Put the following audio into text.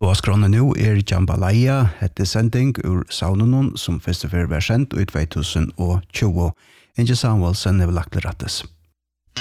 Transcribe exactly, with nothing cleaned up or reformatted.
Og skråna nu er Jambalaya, hette sending ur saunanon som festival var sendt i två tusen tjugo. Inge Samuelsen er lagt til rattes.